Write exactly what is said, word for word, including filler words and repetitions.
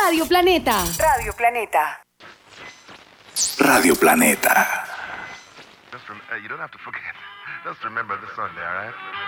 Radio Planeta. Radio Planeta. Radio Planeta. Just rem- uh, you don't have to forget. Just remember the Sunday, all right?